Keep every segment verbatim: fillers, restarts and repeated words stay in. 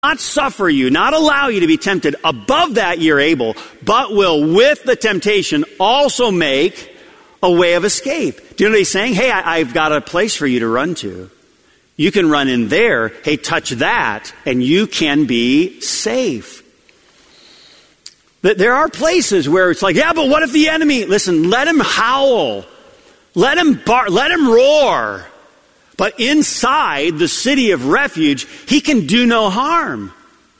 not suffer you, not allow you to be tempted above that you're able, but will with the temptation also make a way of escape. Do you know what he's saying? Hey, I, I've got a place for you to run to. You can run in there. Hey, touch that, and you can be safe. There are places where it's like, yeah, but what if the enemy, listen, let him howl. Let him bar, let him roar. But inside the city of refuge, he can do no harm.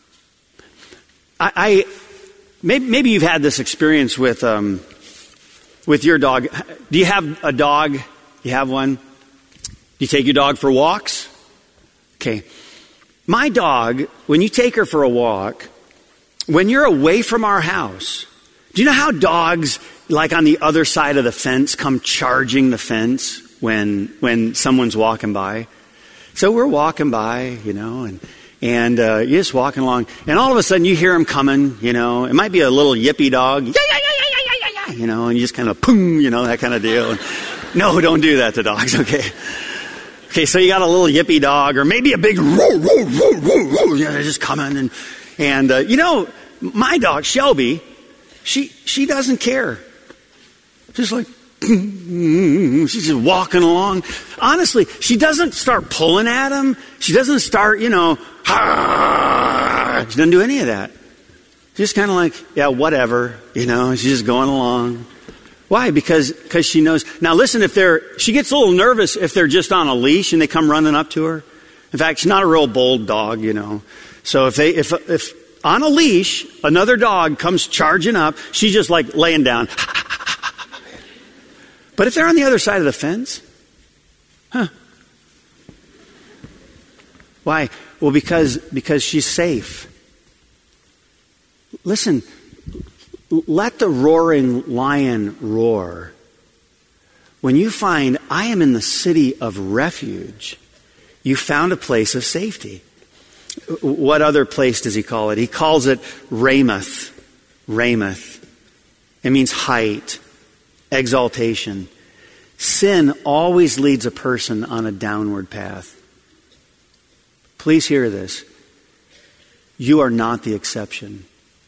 I, I maybe, maybe you've had this experience with um, with your dog. Do you have a dog? You have one? Do you take your dog for walks? Okay. My dog, when you take her for a walk, when you're away from our house, do you know how dogs, like on the other side of the fence, come charging the fence when when someone's walking by? So we're walking by, you know, and and uh, you're just walking along, and all of a sudden you hear him coming, you know. It might be a little yippy dog, yeah, yeah, yeah, yeah, yeah, yeah, yeah, you know, and you just kind of, boom, you know, that kind of deal. And, no, don't do that to dogs, okay? Okay, so you got a little yippy dog, or maybe a big, woo, woo, woo, woo, woo, you know, they're just coming, and and uh, you know, my dog Shelby, she she doesn't care. Just like, she's just walking along. Honestly, she doesn't start pulling at him. She doesn't start, you know, she doesn't do any of that. She's just kind of like, yeah, whatever, you know, she's just going along. Why? Because because she knows. Now listen, if they're, she gets a little nervous if they're just on a leash and they come running up to her. In fact, she's not a real bold dog, you know. So if they, if, if on a leash, another dog comes charging up, she's just like laying down. But if they're on the other side of the fence, huh? Why? Well, because because she's safe. Listen, let the roaring lion roar. When you find, I am in the city of refuge, you found a place of safety. What other place does he call it? He calls it Ramoth. Ramoth. It means height, exaltation. Sin always leads a person on a downward path. Please hear this. You are not the exception.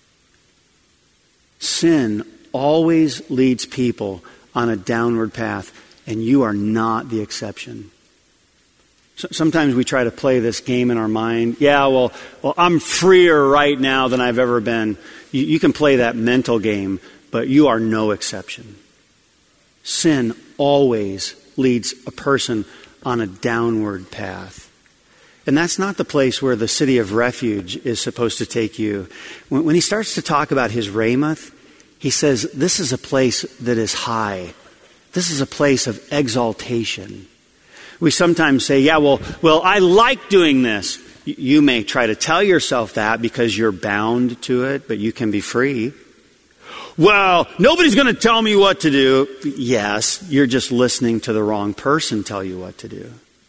Sin always leads people on a downward path, and you are not the exception. So sometimes we try to play this game in our mind. Yeah, well, well, I'm freer right now than I've ever been. You, you can play that mental game, but you are no exception. Sin always leads a person on a downward path. And that's not the place where the city of refuge is supposed to take you. When, when he starts to talk about his Ramoth, he says, this is a place that is high. This is a place of exaltation. We sometimes say, yeah, well, well, I like doing this. You may try to tell yourself that because you're bound to it, but you can be free. Well, nobody's going to tell me what to do. Yes, you're just listening to the wrong person tell you what to do.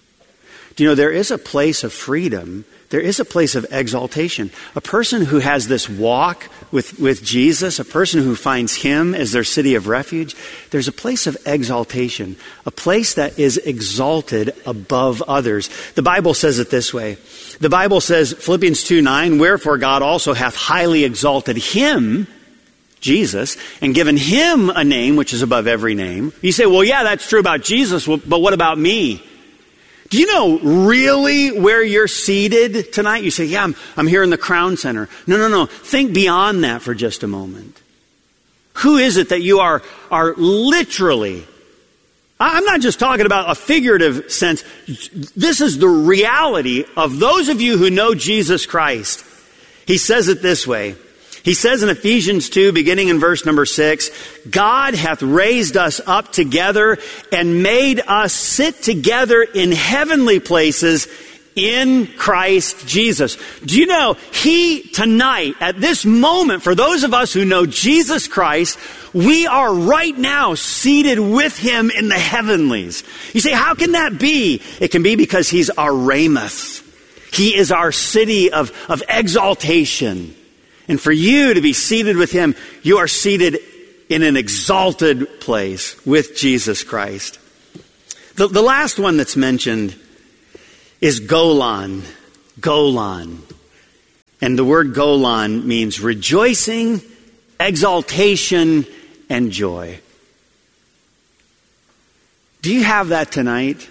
Do you know, there is a place of freedom. There is a place of exaltation. A person who has this walk with, with Jesus, a person who finds him as their city of refuge, there's a place of exaltation, a place that is exalted above others. The Bible says it this way. The Bible says, Philippians two nine, wherefore God also hath highly exalted him, Jesus, and given him a name which is above every name. You say, well, yeah, that's true about Jesus, but what about me? Do you know really where you're seated tonight? You say, yeah, I'm, I'm here in the Crown Center. No, no, no. Think beyond that for just a moment. Who is it that you are, are literally? I'm not just talking about a figurative sense. This is the reality of those of you who know Jesus Christ. He says it this way. He says in Ephesians two, beginning in verse number six, God hath raised us up together and made us sit together in heavenly places in Christ Jesus. Do you know, he tonight, at this moment, for those of us who know Jesus Christ, we are right now seated with him in the heavenlies. You say, how can that be? It can be because he's our Ramoth. He is our city of, of exaltation. And for you to be seated with him, you are seated in an exalted place with Jesus Christ. The, the last one that's mentioned is Golan. Golan. And the word Golan means rejoicing, exaltation, and joy. Do you have that tonight?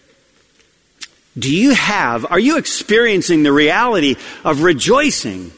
Do you have, are you experiencing the reality of rejoicing,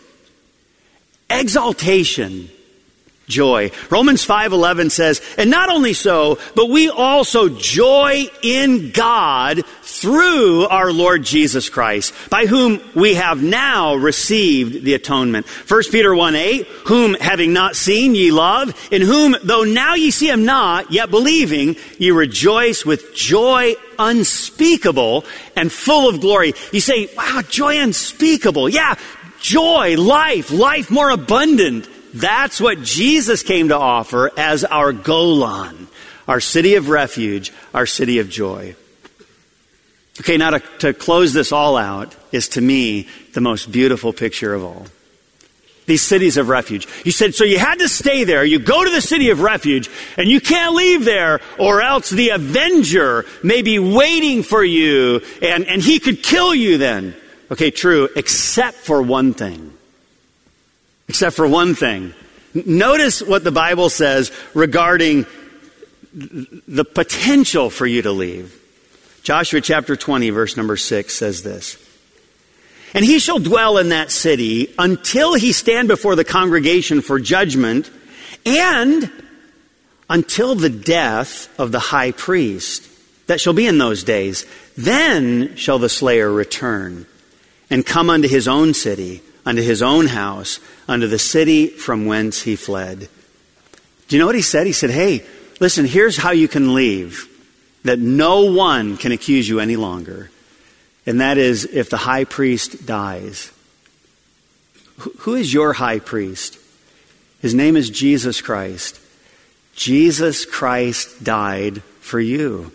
exaltation, joy? Romans five eleven says, and not only so, but we also joy in God through our Lord Jesus Christ, by whom we have now received the atonement. First Peter one eight, whom having not seen ye love, in whom though now ye see him not, yet believing, ye rejoice with joy unspeakable and full of glory. You say, wow, joy unspeakable. Yeah, joy, life, life more abundant. That's what Jesus came to offer as our Golan, our city of refuge, our city of joy. Okay, now to, to close this all out is, to me, the most beautiful picture of all. These cities of refuge. You said, so you had to stay there. You go to the city of refuge, and you can't leave there, or else the avenger may be waiting for you, and, and he could kill you then. Okay, true, except for one thing. Except for one thing. Notice what the Bible says regarding the potential for you to leave. Joshua chapter twenty, verse number six says this. And he shall dwell in that city until he stand before the congregation for judgment, and until the death of the high priest that shall be in those days. Then shall the slayer return and come unto his own city, unto his own house, unto the city from whence he fled. Do you know what he said? He said, hey, listen, here's how you can leave, that no one can accuse you any longer. And that is if the high priest dies. Who is your high priest? His name is Jesus Christ. Jesus Christ died for you.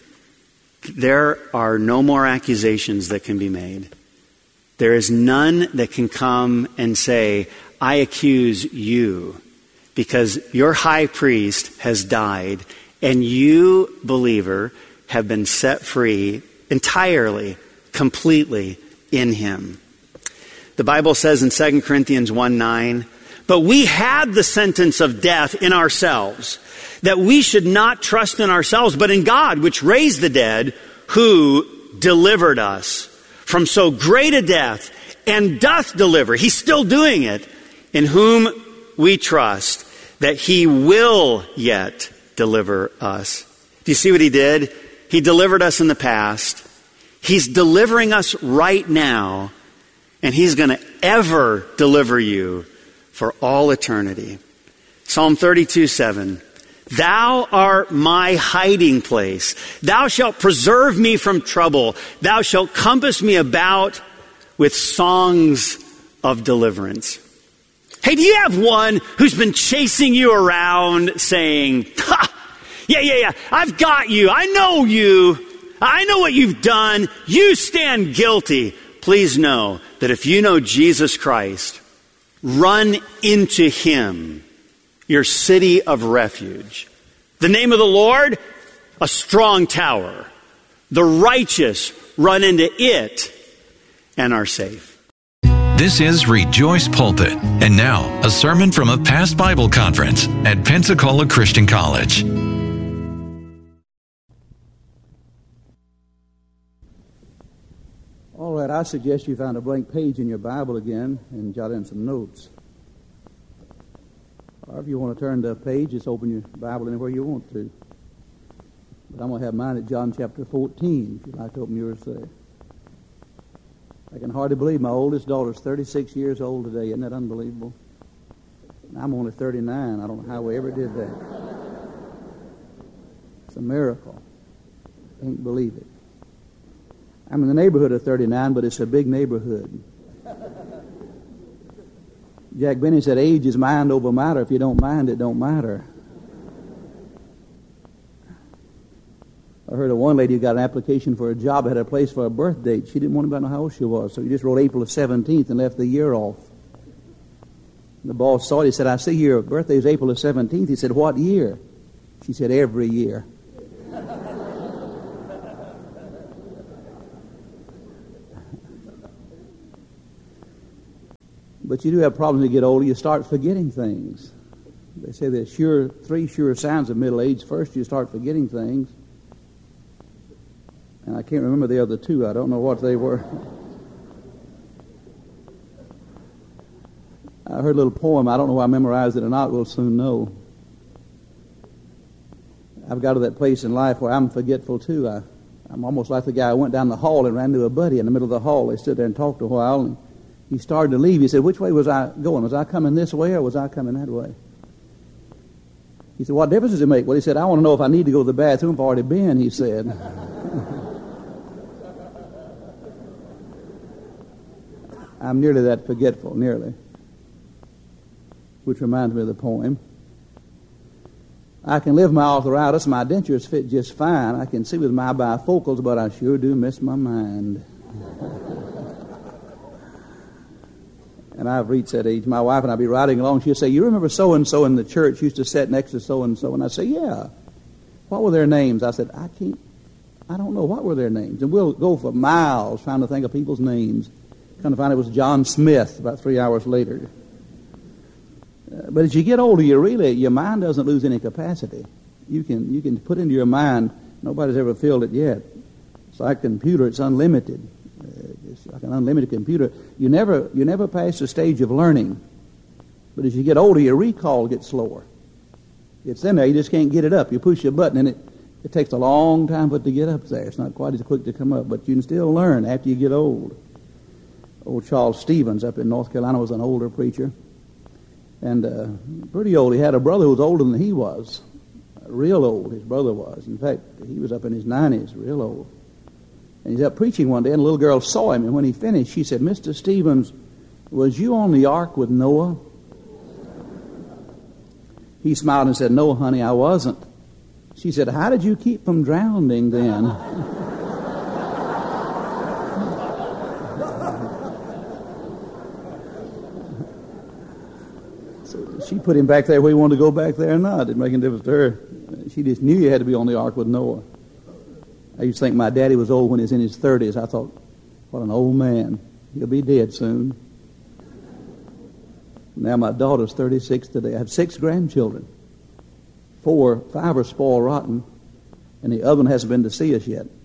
There are no more accusations that can be made. There is none that can come and say, I accuse you, because your high priest has died, and you, believer, have been set free entirely, completely in him. The Bible says in Second Corinthians one nine, but we had the sentence of death in ourselves, that we should not trust in ourselves, but in God, which raised the dead, who delivered us from so great a death, and doth deliver. He's still doing it. In whom we trust that he will yet deliver us. Do you see what he did? He delivered us in the past. He's delivering us right now. And he's going to ever deliver you for all eternity. Psalm thirty-two seven. Thou art my hiding place. Thou shalt preserve me from trouble. Thou shalt compass me about with songs of deliverance. Hey, do you have one who's been chasing you around saying, ha, yeah, yeah, yeah, I've got you. I know you. I know what you've done. You stand guilty. Please know that if you know Jesus Christ, run into him, your city of refuge. The name of the Lord, a strong tower. The righteous run into it and are safe. This is Rejoice Pulpit. And now, a sermon from a past Bible conference at Pensacola Christian College. All right, I suggest you find a blank page in your Bible again and jot in some notes. Or if you want to turn to a page, just open your Bible anywhere you want to. But I'm going to have mine at John chapter fourteen, if you'd like to open yours there. I can hardly believe my oldest daughter's thirty-six years old today. Isn't that unbelievable? And I'm only thirty-nine. I don't know how we ever did that. It's a miracle. Can't believe it. I'm in the neighborhood of thirty-nine, but it's a big neighborhood. Jack Benny said, age is mind over matter. If you don't mind, it don't matter. I heard of one lady who got an application for a job, had a place for a birth date. She didn't want anybody to know how old she was, so he just wrote April the seventeenth and left the year off. The boss saw it. He said, I see your birthday is April the seventeenth. He said, what year? She said, every year. But you do have problems as you get older. You start forgetting things. They say there's sure, three sure signs of middle age. First, you start forgetting things. And I can't remember the other two. I don't know what they were. I heard a little poem. I don't know if I memorized it or not. We'll soon know. I've got to that place in life where I'm forgetful too. I, I'm almost like the guy who went down the hall and ran to a buddy in the middle of the hall. They stood there and talked a while, and he started to leave. He said, "Which way was I going? Was I coming this way or was I coming that way?" He said, "What difference does it make?" Well, he said, "I want to know if I need to go to the bathroom. I've already been," he said. I'm nearly that forgetful, nearly. Which reminds me of the poem. I can live my arthritis, my dentures fit just fine. I can see with my bifocals, but I sure do miss my mind. And I've reached that age. My wife and I'll be riding along. She'll say, "You remember so-and-so in the church used to sit next to so-and-so?" And I say, "Yeah." "What were their names?" I said, I can't, I don't know what were their names. And we'll go for miles trying to think of people's names. Kind of find it was John Smith about three hours later. Uh, but as you get older, you really, your mind doesn't lose any capacity. You can, you can put into your mind, nobody's ever filled it yet. It's like a computer, it's unlimited. Uh, it's like an unlimited computer. You never, you never pass the stage of learning. But as you get older, your recall gets slower. It's in there, you just can't get it up. You push a button and it, it takes a long time for it to get up there. It's not quite as quick to come up, but you can still learn after you get old. Old Charles Stevens up in North Carolina was an older preacher. And uh, pretty old. He had a brother who was older than he was. Real old, his brother was. In fact, he was up in his nineties, real old. And he's up preaching one day, and a little girl saw him. And when he finished, she said, "Mister Stevens, was you on the ark with Noah?" He smiled and said, "No, honey, I wasn't." She said, "How did you keep from drowning then?" She put him back there where he wanted to go back there or not. It didn't make any difference to her. She just knew you had to be on the ark with Noah. I used to think my daddy was old when he was in his thirties. I thought, what an old man. He'll be dead soon. Now my daughter's thirty-six today. I have six grandchildren. Four, five are spoiled rotten, and the other one hasn't been to see us yet.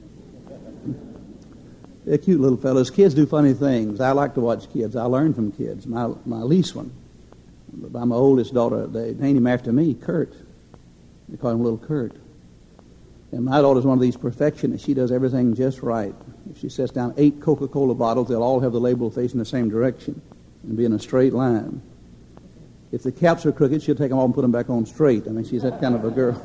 They're cute little fellows. Kids do funny things. I like to watch kids. I learn from kids. My, my least one, by my oldest daughter, they named him after me, Kurt. They call him Little Kurt. And my daughter's one of these perfectionists. She does everything just right. If she sets down eight Coca-Cola bottles, they'll all have the label facing the same direction and be in a straight line. If the caps are crooked, she'll take them off and put them back on straight. I mean, she's that kind of a girl.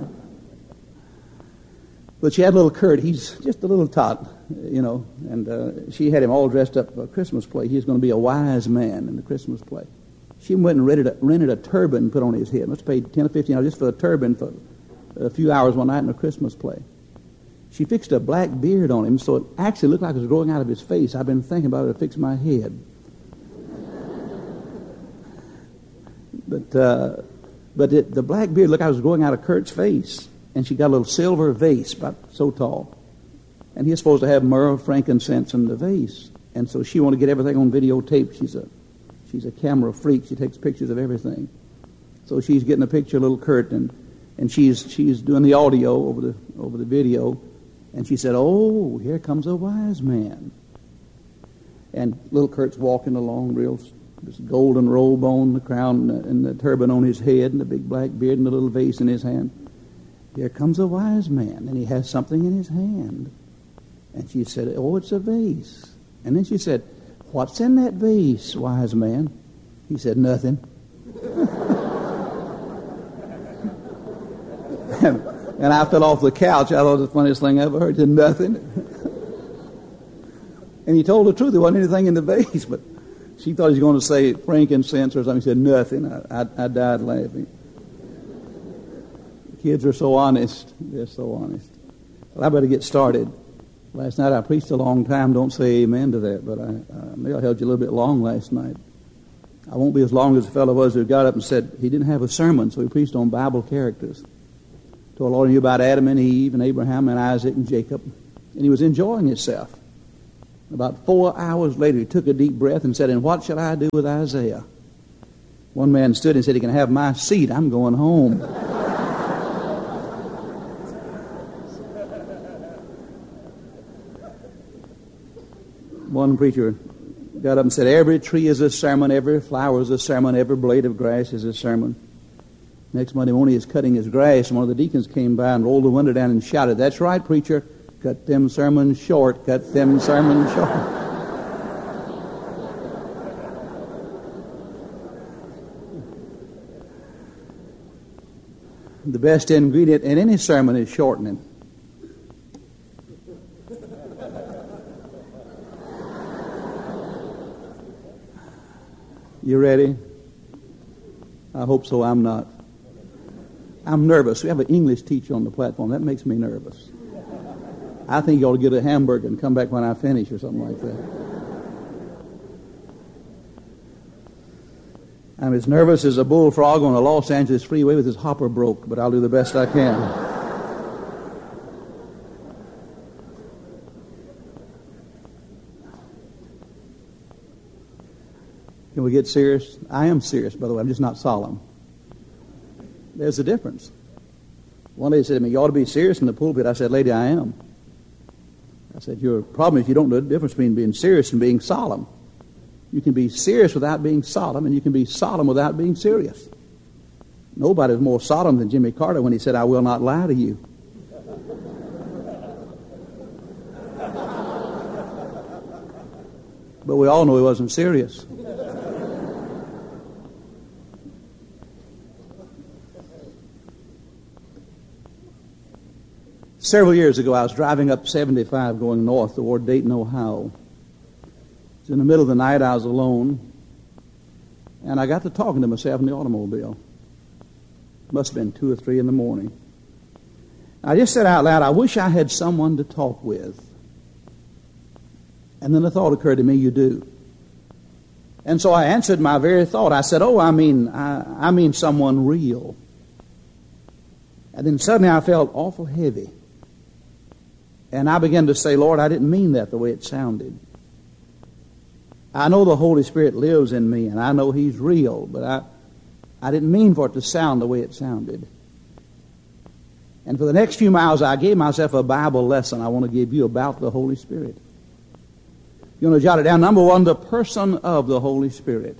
But she had little Kurt. He's just a little tot, you know, and uh, she had him all dressed up for a Christmas play. He was going to be a wise man in the Christmas play. She went and rented a, rented a turban and put on his head. Must have paid ten or fifteen dollars just for a turban for a few hours one night in a Christmas play. She fixed a black beard on him, so it actually looked like it was growing out of his face. I've been thinking about it to fix my head. But uh, but it, the black beard looked like it was growing out of Kurt's face. And she got a little silver vase about so tall. And he was supposed to have myrrh, frankincense in the vase. And so she wanted to get everything on videotape. She's a she's a camera freak. She takes pictures of everything. So she's getting a picture of little Kurt, and, and she's she's doing the audio over the over the video. And she said, "Oh, here comes a wise man." And little Kurt's walking along, real this golden robe on, the crown and the turban on his head, and the big black beard and the little vase in his hand. Here comes a wise man, and he has something in his hand. And she said, "Oh, it's a vase." And then she said, "What's in that vase, wise man?" He said, "Nothing." and, and I fell off the couch. I thought it was the funniest thing I ever heard. He said, "Nothing." And he told the truth. There wasn't anything in the vase, but she thought he was going to say frankincense or something. He said, "Nothing." I, I, I died laughing. Kids are so honest. They're so honest. Well, I better get started. Last night I preached a long time. Don't say amen to that, but I, uh, maybe I held you a little bit long last night. I won't be as long as the fellow was who got up and said he didn't have a sermon, so he preached on Bible characters. Told all of you about Adam and Eve and Abraham and Isaac and Jacob, and he was enjoying himself. About four hours later, he took a deep breath and said, "And what shall I do with Isaiah?" One man stood and said, "He can have my seat. I'm going home." One preacher got up and said, "Every tree is a sermon, every flower is a sermon, every blade of grass is a sermon." Next Monday morning, he was cutting his grass, and one of the deacons came by and rolled the window down and shouted, "That's right, preacher. Cut them sermons short. Cut them sermons short." The best ingredient in any sermon is shortening. You ready? I hope so. I'm not. I'm nervous. We have an English teacher on the platform. That makes me nervous. I think you ought to get a hamburger and come back when I finish or something like that. I'm as nervous as a bullfrog on a Los Angeles freeway with his hopper broke, but I'll do the best I can. Can we get serious? I am serious, by the way. I'm just not solemn. There's a difference. One lady said to me, "You ought to be serious in the pulpit." I said, "Lady, I am." I said, "Your problem is you don't know the difference between being serious and being solemn. You can be serious without being solemn, and you can be solemn without being serious." Nobody was more solemn than Jimmy Carter when he said, "I will not lie to you." But we all know he wasn't serious. Several years ago, I was driving up seventy-five going north toward Dayton, Ohio. It was in the middle of the night. I was alone, and I got to talking to myself in the automobile. Must have been two or three in the morning. I just said out loud, "I wish I had someone to talk with." And then the thought occurred to me, "You do." And so I answered my very thought. I said, "Oh, I mean, I, I mean someone real." And then suddenly I felt awful heavy. And I began to say, "Lord, I didn't mean that the way it sounded. I know the Holy Spirit lives in me, and I know He's real, but I, I didn't mean for it to sound the way it sounded." And for the next few miles, I gave myself a Bible lesson I want to give you about the Holy Spirit. You want to jot it down? Number one, the person of the Holy Spirit.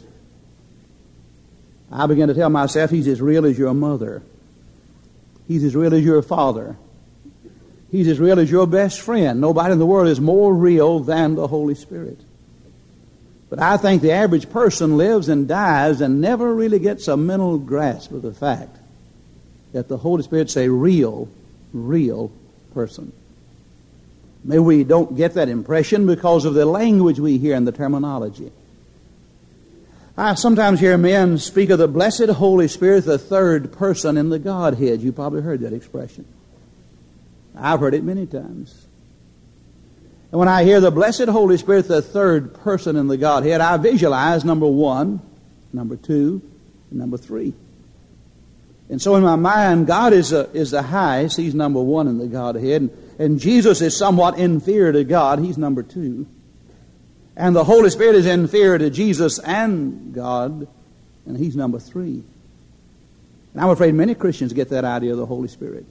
I began to tell myself He's as real as your mother. He's as real as your father. He's as real as your best friend. Nobody in the world is more real than the Holy Spirit. But I think the average person lives and dies and never really gets a mental grasp of the fact that the Holy Spirit's a real, real person. Maybe we don't get that impression because of the language we hear and the terminology. I sometimes hear men speak of the blessed Holy Spirit, the third person in the Godhead. You probably heard that expression. I've heard it many times. And when I hear the blessed Holy Spirit, the third person in the Godhead, I visualize number one, number two, and number three. And so in my mind, God is, a, is the highest. He's number one in the Godhead. And, and Jesus is somewhat inferior to God. He's number two. And the Holy Spirit is inferior to Jesus and God. And He's number three. And I'm afraid many Christians get that idea of the Holy Spirit.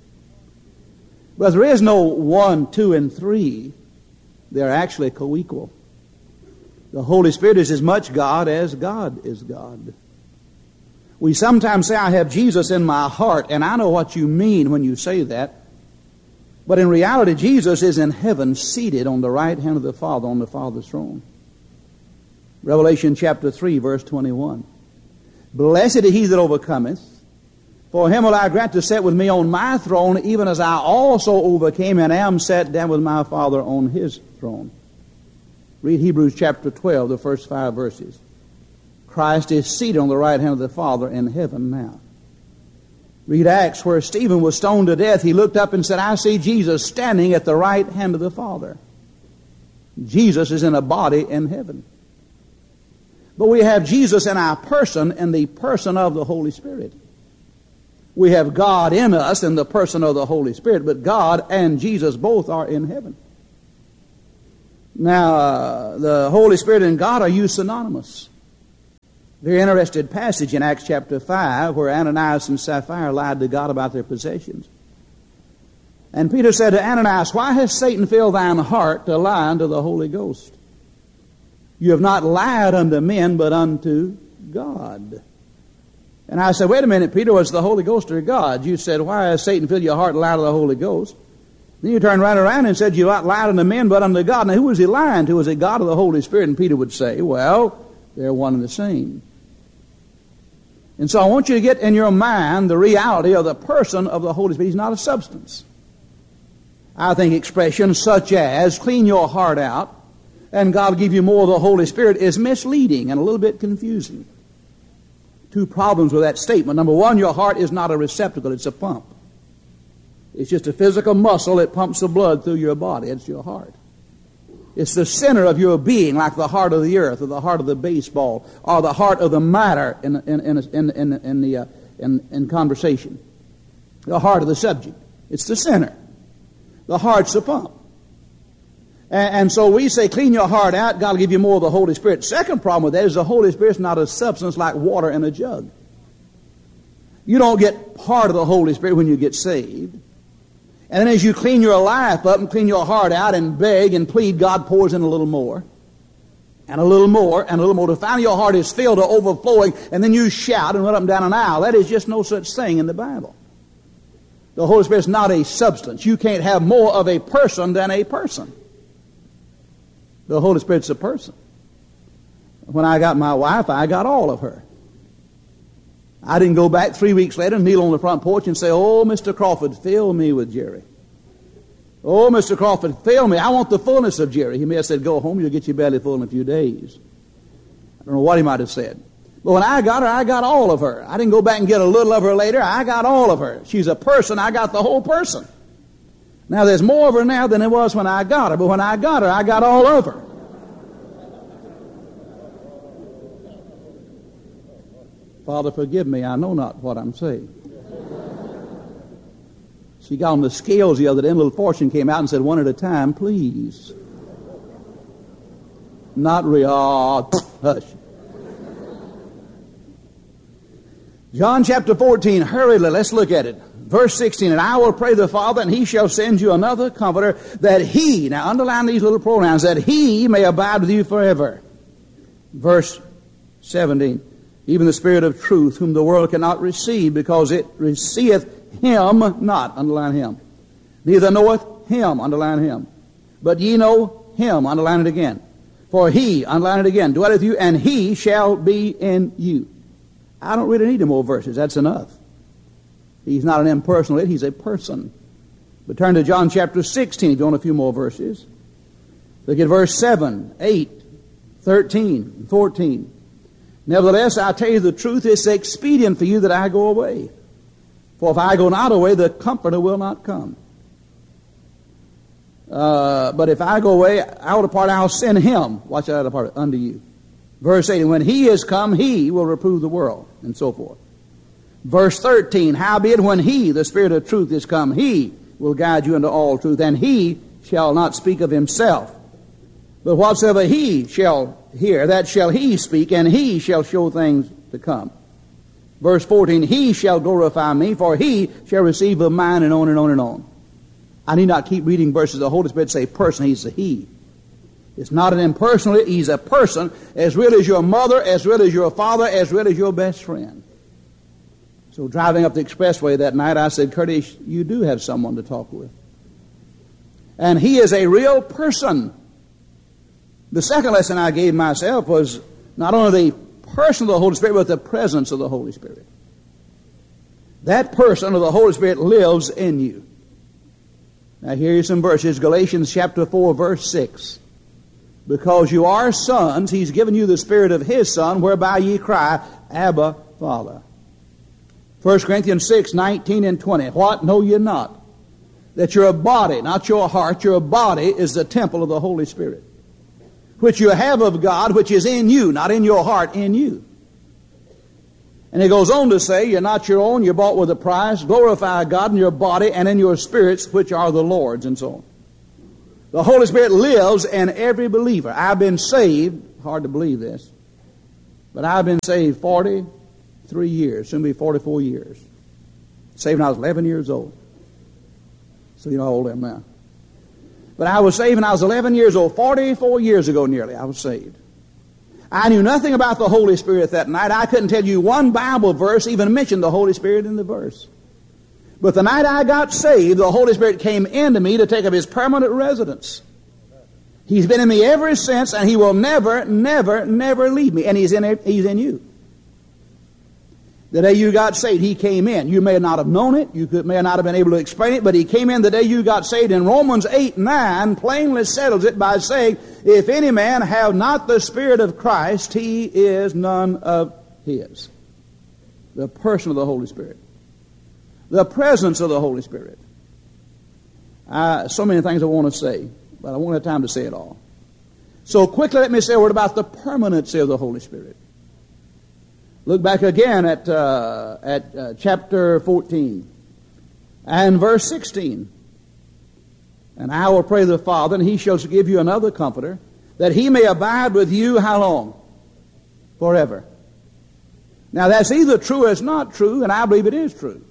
But there is no one, two, and three. They're actually co-equal. The Holy Spirit is as much God as God is God. We sometimes say, "I have Jesus in my heart," and I know what you mean when you say that. But in reality, Jesus is in heaven, seated on the right hand of the Father, on the Father's throne. Revelation chapter three, verse twenty-one. "Blessed is he that overcometh, for him will I grant to sit with me on my throne, even as I also overcame and am set down with my Father on His throne." Read Hebrews chapter twelve, the first five verses. Christ is seated on the right hand of the Father in heaven now. Read Acts, where Stephen was stoned to death. He looked up and said, "I see Jesus standing at the right hand of the Father." Jesus is in a body in heaven. But we have Jesus in our person, in the person of the Holy Spirit. We have God in us in the person of the Holy Spirit, but God and Jesus both are in heaven. Now, uh, the Holy Spirit and God are used synonymous. Very interesting passage in Acts chapter five where Ananias and Sapphira lied to God about their possessions. And Peter said to Ananias, "Why has Satan filled thine heart to lie unto the Holy Ghost? You have not lied unto men, but unto God." And I said, "Wait a minute, Peter, was the Holy Ghost or God?" You said, "Why has Satan filled your heart to lie to the Holy Ghost?" Then you turned right around and said, "You not lied unto men, but unto God." Now, who was he lying to? Was it God or the Holy Spirit? And Peter would say, "Well, they're one and the same." And so I want you to get in your mind the reality of the person of the Holy Spirit. He's not a substance. I think expressions such as "clean your heart out" and "God will give you more of the Holy Spirit" is misleading and a little bit confusing. Two problems with that statement. Number one, your heart is not a receptacle, it's a pump. It's just a physical muscle that pumps the blood through your body. It's your heart. It's the center of your being, like the heart of the earth or the heart of the baseball or the heart of the matter in, in, in, in, in, in, the, uh, in, in conversation. The heart of the subject. It's the center. The heart's the pump. And, and so we say, clean your heart out, God will give you more of the Holy Spirit. Second problem with that is the Holy Spirit's not a substance like water in a jug. You don't get part of the Holy Spirit when you get saved. And then as you clean your life up and clean your heart out and beg and plead, God pours in a little more. And a little more and a little more. To finally your heart is filled to overflowing, and then you shout and run up and down an aisle. That is just no such thing in the Bible. The Holy Spirit is not a substance. You can't have more of a person than a person. The Holy Spirit's a person. When I got my wife, I got all of her. I didn't go back three weeks later and kneel on the front porch and say, "Oh, Mister Crawford, fill me with Jerry. Oh, Mister Crawford, fill me. I want the fullness of Jerry." He may have said, "Go home, you'll get your belly full in a few days." I don't know what he might have said. But when I got her, I got all of her. I didn't go back and get a little of her later. I got all of her. She's a person. I got the whole person. Now, there's more of her now than there was when I got her. But when I got her, I got all of her. Father, forgive me. I know not what I'm saying. She got on the scales the other day, and little Fortune came out and said, "One at a time, please." Not real. Oh, hush. John chapter fourteen, hurriedly, let's look at it. Verse sixteen, "And I will pray the Father, and He shall send you another Comforter, that He," now underline these little pronouns, "that He may abide with you forever." Verse seventeen, "Even the Spirit of truth, whom the world cannot receive, because it receiveth Him not," underline Him. "Neither knoweth Him," underline Him. "But ye know Him," underline it again. "For He," underline it again, "dwelleth you, and He shall be in you." I don't really need any more verses. That's enough. He's not an impersonal, He's a person. But turn to John chapter sixteen if you want a few more verses. Look at verse seven, eight, thirteen, and fourteen. "Nevertheless, I tell you the truth, it's expedient for you that I go away. For if I go not away, the Comforter will not come. Uh, but if I go away, I will depart, I will send Him," watch that other part, "unto you." Verse eight, "And when He is come, He will reprove the world," and so forth. Verse thirteen, "Howbeit when He, the Spirit of truth, is come, He will guide you into all truth, and He shall not speak of Himself. But whatsoever He shall hear, that shall He speak, and He shall show things to come." Verse fourteen, "He shall glorify me, for He shall receive of mine," and on and on and on. I need not keep reading verses. The Holy Spirit say person, He's a He. It's not an impersonal, He's a person, as real as your mother, as real as your father, as real as your best friend. So driving up the expressway that night, I said, "Curtis, you do have someone to talk with. And He is a real person." The second lesson I gave myself was not only the person of the Holy Spirit, but the presence of the Holy Spirit. That person of the Holy Spirit lives in you. Now here are some verses. Galatians chapter four, verse six. "Because you are sons, He's given you the Spirit of His Son, whereby ye cry, Abba, Father." First Corinthians six, nineteen and twenty. "What? Know ye not? That your body, not your heart, your body is the temple of the Holy Spirit, which you have of God, which is in you," not in your heart, in you. And it goes on to say, "You're not your own, you're bought with a price. Glorify God in your body and in your spirits, which are the Lord's," and so on. The Holy Spirit lives in every believer. I've been saved, hard to believe this, but I've been saved forty-three years, soon be forty-four years. Saved when I was eleven years old. So you know how old I am now. But I was saved when I was eleven years old, forty-four years ago nearly, I was saved. I knew nothing about the Holy Spirit that night. I couldn't tell you one Bible verse, even mention the Holy Spirit in the verse. But the night I got saved, the Holy Spirit came into me to take up His permanent residence. He's been in me ever since, and He will never, never, never leave me. And He's in, He's in you. The day you got saved, He came in. You may not have known it. You could, may not have been able to explain it, but He came in the day you got saved. And Romans eight nine plainly settles it by saying, if any man have not the Spirit of Christ, he is none of His. The person of the Holy Spirit. The presence of the Holy Spirit. Uh, so many things I want to say, but I won't have time to say it all. So quickly let me say a word about the permanency of the Holy Spirit. Look back again at, uh, at uh, chapter fourteen and verse sixteen. And I will pray the Father, and He shall give you another Comforter, that He may abide with you how long? Forever. Now that's either true or it's not true, and I believe it is true.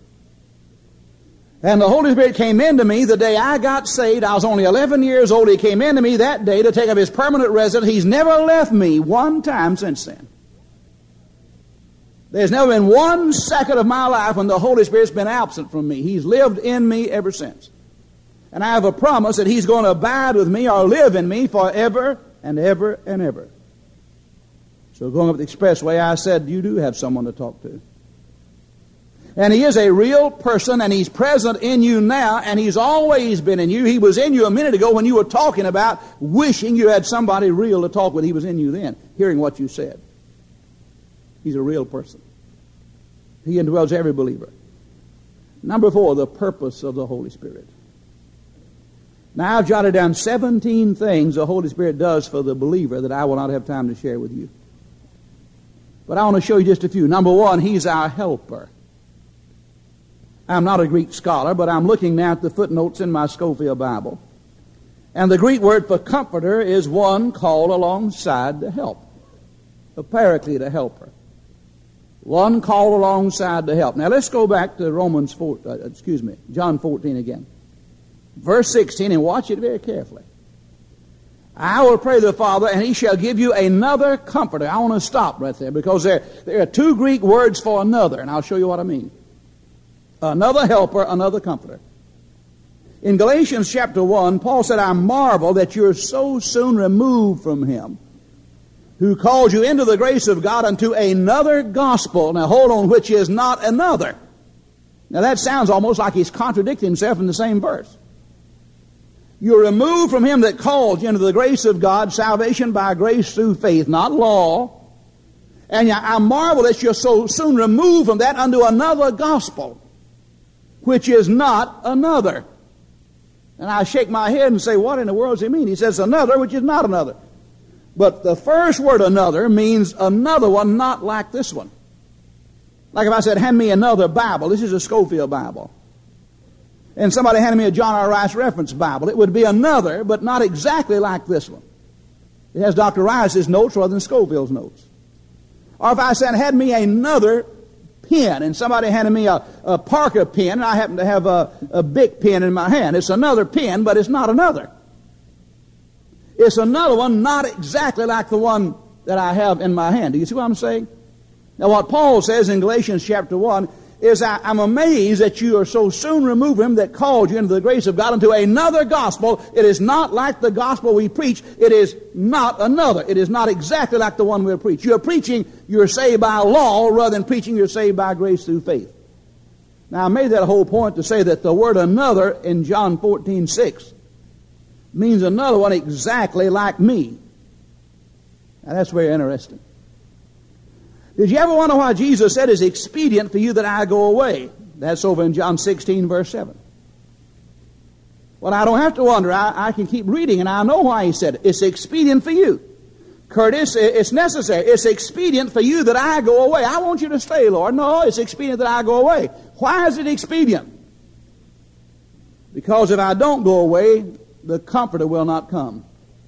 And the Holy Spirit came into me the day I got saved. I was only eleven years old. He came into me that day to take up His permanent residence. He's never left me one time since then. There's never been one second of my life when the Holy Spirit's been absent from me. He's lived in me ever since. And I have a promise that He's going to abide with me or live in me forever and ever and ever. So going up the expressway, I said, you do have someone to talk to. And He is a real person, and He's present in you now, and He's always been in you. He was in you a minute ago when you were talking about wishing you had somebody real to talk with. He was in you then, hearing what you said. He's a real person. He indwells every believer. Number four, the purpose of the Holy Spirit. Now I've jotted down seventeen things the Holy Spirit does for the believer that I will not have time to share with you. But I want to show you just a few. Number one, He's our helper. I'm not a Greek scholar, but I'm looking now at the footnotes in my Scofield Bible. And the Greek word for comforter is one called alongside to help. A paraclete, a helper. One called alongside to help. Now let's go back to Romans four, uh, excuse me, John fourteen again. Verse sixteen, and watch it very carefully. I will pray the Father, and He shall give you another comforter. I want to stop right there because there, there are two Greek words for another, and I'll show you what I mean. Another helper, another comforter. In Galatians chapter one, Paul said, I marvel that you're so soon removed from Him who called you into the grace of God unto another gospel. Now hold on, which is not another. Now that sounds almost like he's contradicting himself in the same verse. You're removed from Him that called you into the grace of God, salvation by grace through faith, not law. And I marvel that you're so soon removed from that unto another gospel, which is not another. And I shake my head and say, what in the world does he mean? He says another, which is not another. But the first word another means another one not like this one. Like if I said, hand me another Bible. This is a Scofield Bible. And somebody handed me a John R. Rice Reference Bible. It would be another, but not exactly like this one. It has Doctor Rice's notes rather than Scofield's notes. Or if I said, hand me another pen, and somebody handed me a, a Parker pen, and I happen to have a, a Bic pen in my hand. It's another pen, but it's not another. It's another one, not exactly like the one that I have in my hand. Do you see what I'm saying? Now what Paul says in Galatians chapter one is, I, I'm amazed that you are so soon removed from Him that called you into the grace of God unto another gospel. It is not like the gospel we preach. It is not another. It is not exactly like the one we preach. You're preaching you're saved by law rather than preaching you're saved by grace through faith. Now I made that whole point to say that the word another in John fourteen six means another one exactly like me. Now that's very interesting. Did you ever wonder why Jesus said it's expedient for you that I go away? That's over in John sixteen, verse seven. Well, I don't have to wonder. I, I can keep reading, and I know why He said it. It's expedient for you. Curtis, it's necessary. It's expedient for you that I go away. I want you to stay, Lord. No, it's expedient that I go away. Why is it expedient? Because if I don't go away, the Comforter will not come.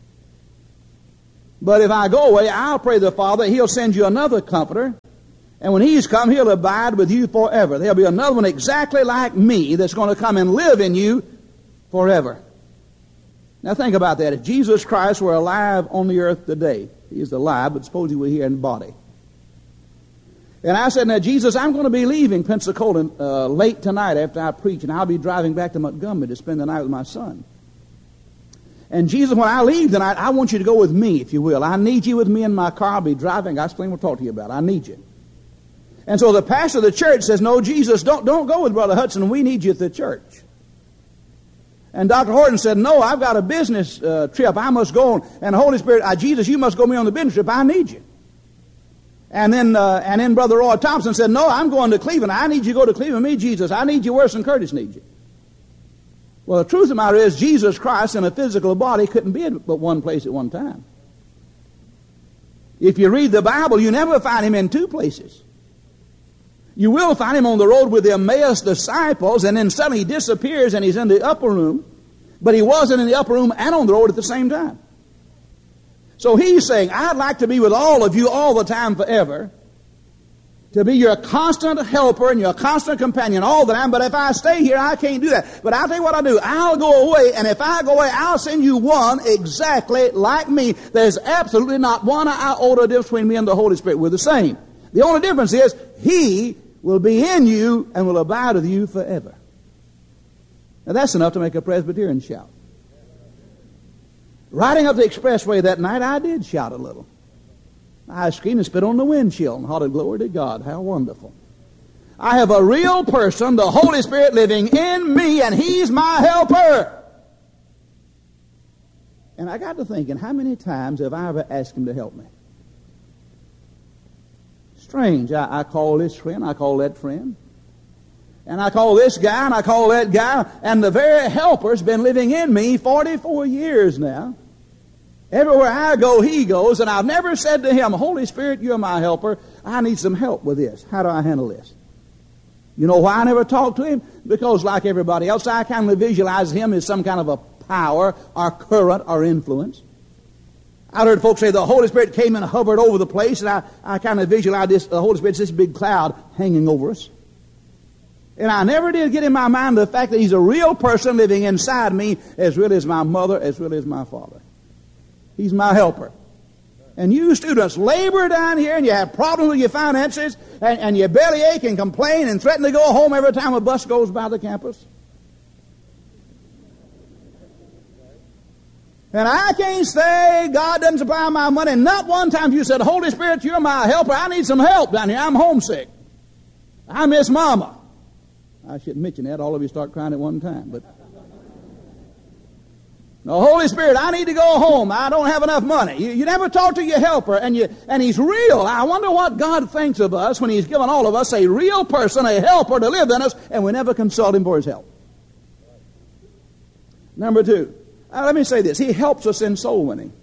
But if I go away, I'll pray the Father, He'll send you another Comforter. And when He's come, He'll abide with you forever. There'll be another one exactly like me that's going to come and live in you forever. Now think about that. If Jesus Christ were alive on the earth today, He is alive, but suppose He were here in body. And I said, now Jesus, I'm going to be leaving Pensacola uh, late tonight after I preach, and I'll be driving back to Montgomery to spend the night with my son. And Jesus, when I leave tonight, I want you to go with me, if you will. I need you with me in my car. I'll be driving. I'll explain what I'll talk to you about. I need you. And so the pastor of the church says, no, Jesus, don't, don't go with Brother Hudson. We need you at the church. And Doctor Horton said, no, I've got a business uh, trip. I must go on. And the Holy Spirit, uh, Jesus, you must go with me on the business trip. I need you. And then uh, and then Brother Roy Thompson said, no, I'm going to Cleveland. I need you to go to Cleveland with me, Jesus. I need you worse than Curtis needs you. Well, the truth of the matter is, Jesus Christ in a physical body couldn't be at but one place at one time. If you read the Bible, you never find Him in two places. You will find Him on the road with the Emmaus disciples, and then suddenly He disappears and He's in the upper room. But He wasn't in the upper room and on the road at the same time. So He's saying, I'd like to be with all of you all the time forever, to be your constant helper and your constant companion all the time. But if I stay here, I can't do that. But I'll tell you what I'll do. I'll go away, and if I go away, I'll send you one exactly like me. There's absolutely not one iota difference between me and the Holy Spirit. We're the same. The only difference is He will be in you and will abide with you forever. Now that's enough to make a Presbyterian shout. Riding up the expressway that night, I did shout a little. I screamed and spit on the windshield and hollered, glory to God, how wonderful. I have a real person, the Holy Spirit, living in me, and He's my helper. And I got to thinking, how many times have I ever asked Him to help me? Strange. I, I call this friend, I call that friend. And I call this guy, and I call that guy. And the very helper's been living in me forty-four years now. Everywhere I go, He goes. And I've never said to Him, Holy Spirit, You're my helper. I need some help with this. How do I handle this? You know why I never talked to Him? Because like everybody else, I kind of visualize Him as some kind of a power or current or influence. I heard folks say the Holy Spirit came and hovered over the place, and I, I kind of visualized this, the Holy Spirit's this big cloud hanging over us. And I never did get in my mind the fact that He's a real person living inside me, as real as my mother, as real as my father. He's my helper. And you students labor down here, and you have problems with your finances, and, and you bellyache and complain and threaten to go home every time a bus goes by the campus. And I can't say God doesn't supply my money. Not one time you said, Holy Spirit, You're my helper. I need some help down here. I'm homesick. I miss Mama. I shouldn't mention that. All of you start crying at one time. But no, Holy Spirit, I need to go home. I don't have enough money. You, you never talk to your helper, and you and He's real. I wonder what God thinks of us when He's given all of us a real person, a helper to live in us, and we never consult Him for His help. Number two. Now, let me say this. He helps us in soul winning.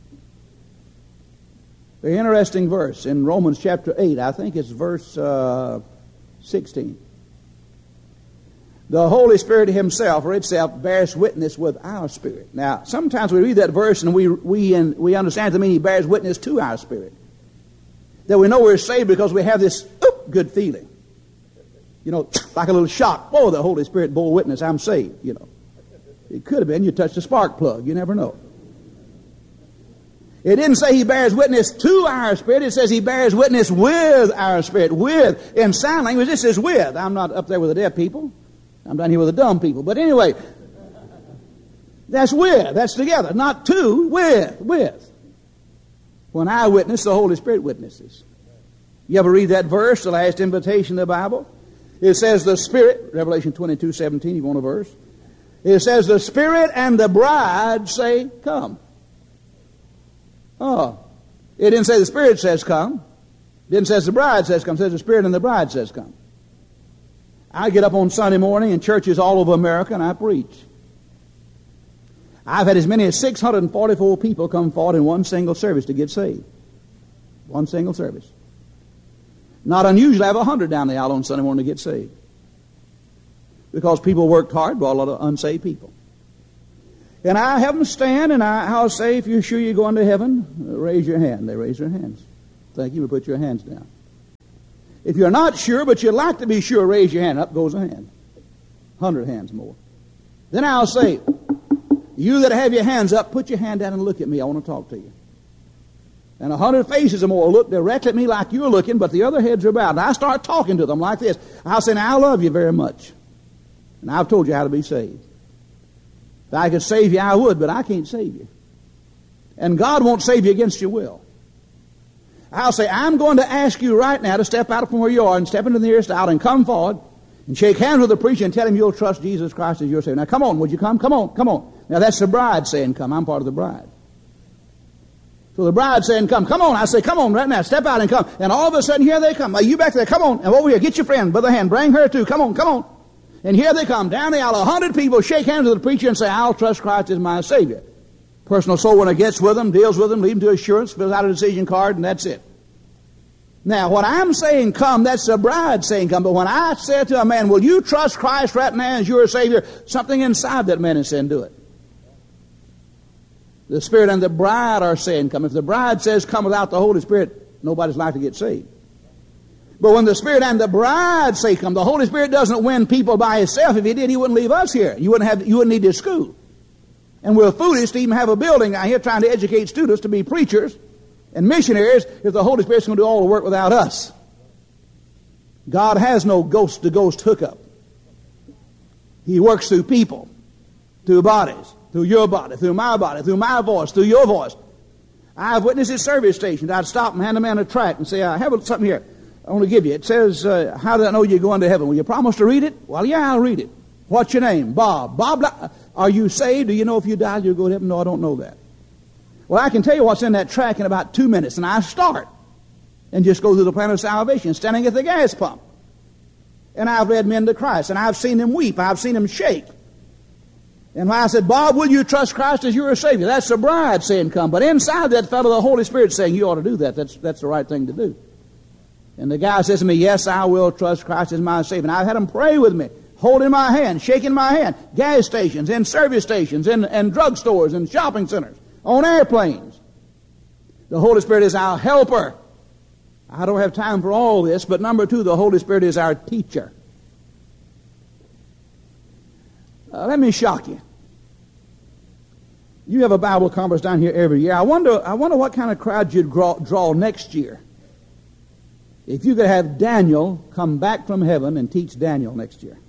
Very interesting verse in Romans chapter eight. I think it's verse uh, sixteen. The Holy Spirit Himself, or itself, bears witness with our spirit. Now, sometimes we read that verse and we we and we understand to mean He bears witness to our spirit. That we know we're saved because we have this oop, good feeling. You know, like a little shock. Oh, the Holy Spirit bore witness, I'm saved, you know. It could have been you touched a spark plug. You never know. It didn't say He bears witness to our spirit. It says He bears witness with our spirit. With. In sign language, this is with. I'm not up there with the deaf people. I'm down here with the dumb people. But anyway, that's with. That's together. Not to, with. With. When I witness, the Holy Spirit witnesses. You ever read that verse, the last invitation in the Bible? It says the Spirit, Revelation twenty-two seventeen, you want a verse? It says the Spirit and the bride say, come. Oh. It didn't say the Spirit says come. It didn't say the bride says come. It says the Spirit and the bride says come. I get up on Sunday morning in churches all over America and I preach. I've had as many as six hundred forty-four people come forward in one single service to get saved. One single service. Not unusual, I have a hundred down the aisle on Sunday morning to get saved. Because people worked hard, brought a lot of unsaved people. And I have them stand, and I, I'll say, if you're sure you're going to heaven, raise your hand. They raise their hands. Thank you. Put your hands down. If you're not sure, but you'd like to be sure, raise your hand. Up goes a hand. Hundred hands more. Then I'll say, you that have your hands up, put your hand down and look at me. I want to talk to you. And a hundred faces or more look directly at me like you're looking, but the other heads are bowed. And I start talking to them like this. I'll say, now, I love you very much. And I've told you how to be saved. If I could save you, I would, but I can't save you. And God won't save you against your will. I'll say, I'm going to ask you right now to step out from where you are and step into the nearest aisle and come forward and shake hands with the preacher and tell him you'll trust Jesus Christ as your Savior. Now, come on, would you come? Come on, come on. Now, that's the bride saying come. I'm part of the bride. So the bride saying come. Come on. I say, come on right now. Step out and come. And all of a sudden, here they come. Now, you back there. Come on. And over here, get your friend by the hand. Bring her too. Come on, come on. And here they come. Down the aisle, a hundred people shake hands with the preacher and say, I'll trust Christ as my Savior. Personal soul winner gets with them, deals with them, leads them to assurance, fills out a decision card, and that's it. Now, when I'm saying come, that's the bride saying come. But when I say to a man, will you trust Christ right now as your Savior? Something inside that man is saying, do it. The Spirit and the bride are saying come. If the bride says come without the Holy Spirit, nobody's likely to get saved. But when the Spirit and the bride say come, the Holy Spirit doesn't win people by Himself. If He did, He wouldn't leave us here. You wouldn't have, you wouldn't need this school. And we're foolish to even have a building out here trying to educate students to be preachers and missionaries if the Holy Spirit's going to do all the work without us. God has no ghost-to-ghost hookup. He works through people, through bodies, through your body, through my body, through my voice, through your voice. I've witnessed at service stations. I'd stop and hand a man a tract and say, I have something here I want to give you. It says, uh, how do I know you're going to heaven? Will you promise to read it? Well, yeah, I'll read it. What's your name? Bob. Bob, are you saved? Do you know if you die, you'll go to heaven? No, I don't know that. Well, I can tell you what's in that tract in about two minutes, and I start and just go through the plan of salvation, standing at the gas pump. And I've led men to Christ, and I've seen them weep. I've seen them shake. And when I said, Bob, will you trust Christ as your Savior? That's the bride saying come. But inside that fellow, the Holy Spirit saying, you ought to do that. That's, that's the right thing to do. And the guy says to me, yes, I will trust Christ as my Savior. And I've had him pray with me, holding my hand, shaking my hand, gas stations, in service stations, in, in drugstores, in shopping centers, on airplanes. The Holy Spirit is our helper. I don't have time for all this, but number two, the Holy Spirit is our teacher. Uh, let me shock you. You have a Bible conference down here every year. I wonder, I wonder what kind of crowd you'd draw, draw next year if you could have Daniel come back from heaven and teach Daniel next year.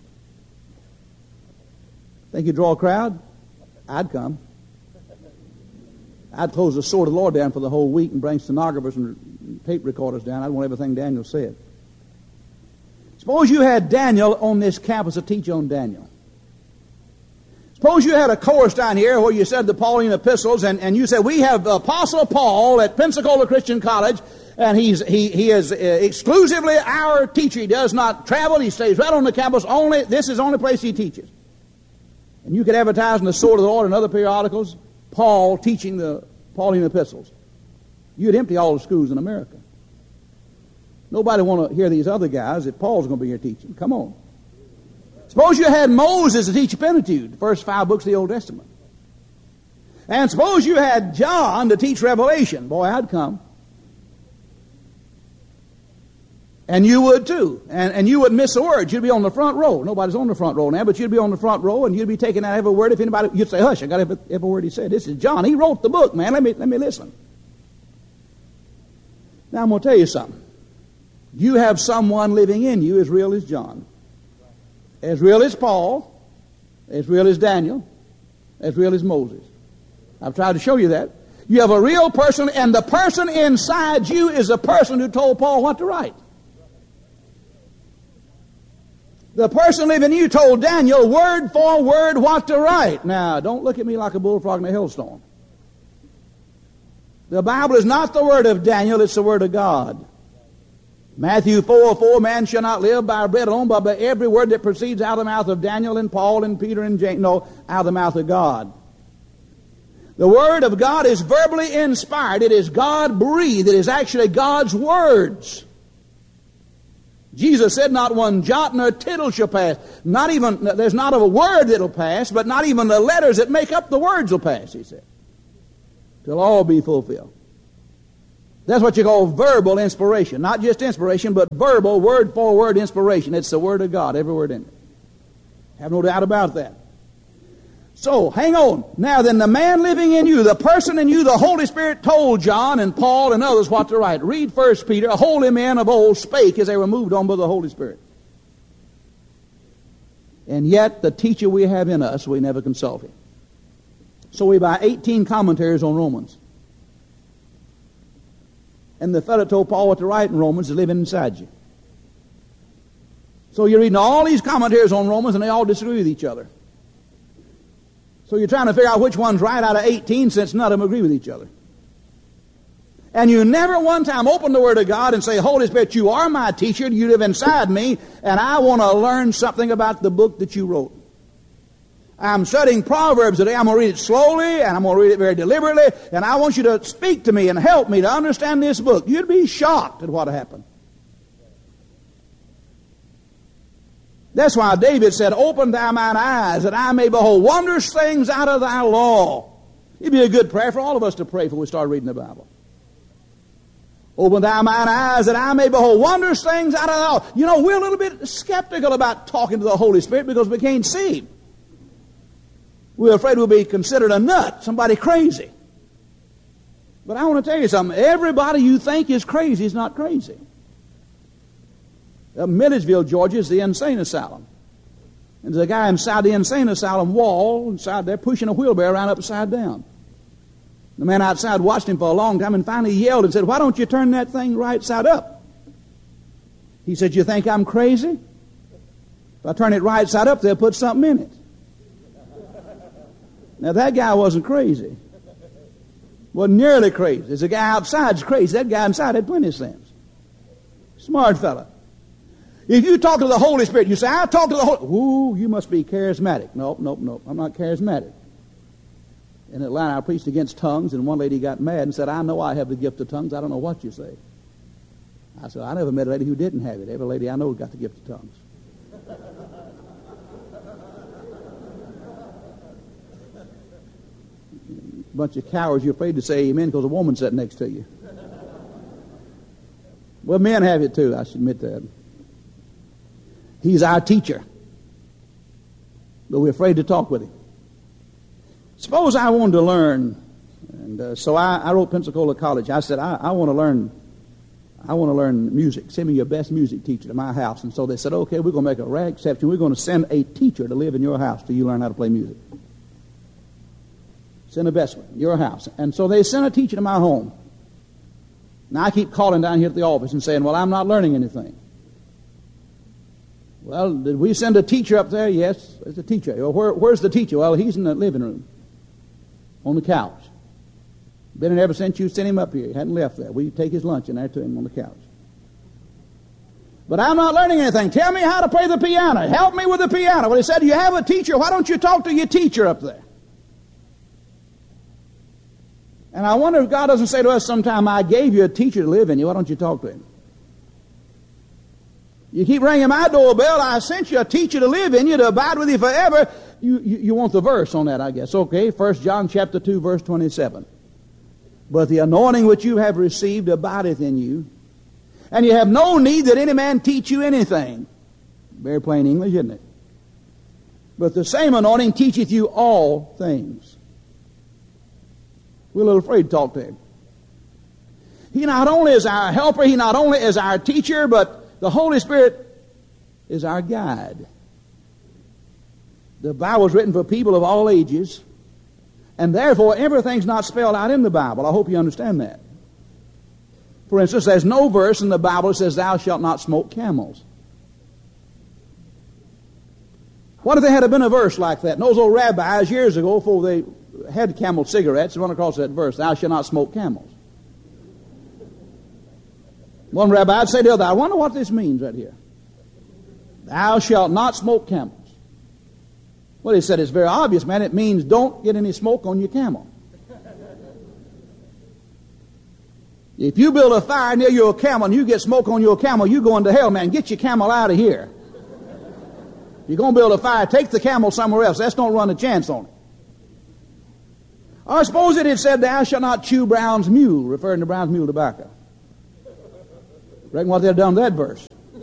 Think you'd draw a crowd? I'd come. I'd close the sword of the Lord down for the whole week and bring stenographers and tape recorders down. I'd want everything Daniel said. Suppose you had Daniel on this campus to teach on Daniel. Suppose you had a course down here where you said the Pauline epistles, and, and you said, we have Apostle Paul at Pensacola Christian College, and he's, he, he is exclusively our teacher. He does not travel. He stays right on the campus. Only this is the only place he teaches. And you could advertise in the Sword of the Lord and other periodicals, Paul teaching the Pauline epistles. You'd empty all the schools in America. Nobody want to hear these other guys if Paul's going to be here teaching. Come on. Suppose you had Moses to teach Pentateuch, the first five books of the Old Testament. And suppose you had John to teach Revelation. Boy, I'd come. And you would too. And, and you wouldn't miss a word. You'd be on the front row. Nobody's on the front row now, but you'd be on the front row and you'd be taking out every word. If anybody, you'd say, hush, I got every, every word he said. This is John. He wrote the book, man. Let me, let me listen. Now I'm going to tell you something. You have someone living in you as real as John. As real as Paul, as real as Daniel, as real as Moses. I've tried to show you that. You have a real person, and the person inside you is the person who told Paul what to write. The person living in you told Daniel word for word what to write. Now, don't look at me like a bullfrog in a hailstorm. The Bible is not the word of Daniel, it's the word of God. Matthew four four, man shall not live by bread alone, but by every word that proceeds out of the mouth of Daniel and Paul and Peter and James. No, out of the mouth of God. The Word of God is verbally inspired. It is God-breathed. It is actually God's words. Jesus said, not one jot nor tittle shall pass. Not even, there's not a word that'll pass, but not even the letters that make up the words will pass, he said. Till all be fulfilled. That's what you call verbal inspiration. Not just inspiration, but verbal, word for word inspiration. It's the Word of God, every word in it. Have no doubt about that. So, hang on. Now then, the man living in you, the person in you, the Holy Spirit told John and Paul and others what to write. Read First Peter. Holy men of old spake as they were moved on by the Holy Spirit. And yet, the teacher we have in us, we never consult him. So we buy eighteen commentaries on Romans. And the fellow told Paul what to write in Romans is living inside you. So you're reading all these commentaries on Romans and they all disagree with each other. So you're trying to figure out which one's right out of eighteen since none of them agree with each other. And you never one time open the Word of God and say, Holy Spirit, you are my teacher, you live inside me, and I want to learn something about the book that you wrote. I'm studying Proverbs today. I'm going to read it slowly, and I'm going to read it very deliberately, and I want you to speak to me and help me to understand this book. You'd be shocked at what happened. That's why David said, open thou mine eyes, that I may behold wondrous things out of thy law. It'd be a good prayer for all of us to pray before we start reading the Bible. Open thou mine eyes, that I may behold wondrous things out of thy law. You know, we're a little bit skeptical about talking to the Holy Spirit because we can't see him. We're afraid we'll be considered a nut, somebody crazy. But I want to tell you something. Everybody you think is crazy is not crazy. Uh, Milledgeville, Georgia is the insane asylum. And there's a guy inside the insane asylum wall, inside there, pushing a wheelbarrow around upside down. The man outside watched him for a long time and finally yelled and said, why don't you turn that thing right side up? He said, you think I'm crazy? If I turn it right side up, they'll put something in it. Now, that guy wasn't crazy. Wasn't nearly crazy. There's a guy outside's crazy. That guy inside had plenty of sense. Smart fella. If you talk to the Holy Spirit, you say, I talk to the Holy... Ooh, you must be charismatic. Nope, nope, nope. I'm not charismatic. In Atlanta, I preached against tongues, and one lady got mad and said, I know I have the gift of tongues. I don't know what you say. I said, I never met a lady who didn't have it. Every lady I know got the gift of tongues. Bunch of cowards, you're afraid to say amen because a woman sat next to you. Well, men have it too, I should admit that. He's our teacher. But we're afraid to talk with him. Suppose I wanted to learn, and uh, so I, I wrote Pensacola College. I said, I, I want to learn I want to learn music. Send me your best music teacher to my house. And so they said, okay, we're going to make a rare exception. We're going to send a teacher to live in your house till you learn how to play music. Send the best one, your house. And so they sent a teacher to my home. Now I keep calling down here at the office and saying, well, I'm not learning anything. Well, did we send a teacher up there? Yes, there's a teacher. Well, where, where's the teacher? Well, he's in the living room, on the couch. Been in ever since you sent him up here. He hadn't left there. We take his lunch in there to him on the couch. But I'm not learning anything. Tell me how to play the piano. Help me with the piano. Well, he said, you have a teacher. Why don't you talk to your teacher up there? And I wonder if God doesn't say to us sometime, I gave you a teacher to live in you. Why don't you talk to him? You keep ringing my doorbell. I sent you a teacher to live in you, to abide with you forever. You, you, you want the verse on that, I guess. Okay, First John chapter two, verse twenty-seven. But the anointing which you have received abideth in you, and you have no need that any man teach you anything. Very plain English, isn't it? But the same anointing teacheth you all things. We're a little afraid to talk to him. He not only is our helper, he not only is our teacher, but the Holy Spirit is our guide. The Bible is written for people of all ages, and therefore everything's not spelled out in the Bible. I hope you understand that. For instance, there's no verse in the Bible that says, thou shalt not smoke camels. What if there had been a verse like that? And those old rabbis years ago, before they had camel cigarettes, run across that verse, thou shalt not smoke camels. One rabbi would say to the other, I wonder what this means right here. Thou shalt not smoke camels. Well, he said, it's very obvious, man. It means don't get any smoke on your camel. If you build a fire near your camel and you get smoke on your camel, you going to hell, man. Get your camel out of here. If you're going to build a fire, take the camel somewhere else. Let's don't run a chance on it. Or suppose it had said, thou shalt not chew Brown's mule, referring to Brown's mule tobacco. Reckon what they'd done with that verse.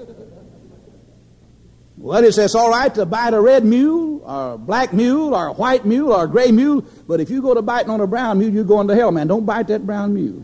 Well, it says, all right to bite a red mule, or a black mule, or a white mule, or a gray mule, but if you go to biting on a brown mule, you're going to hell, man. Don't bite that brown mule.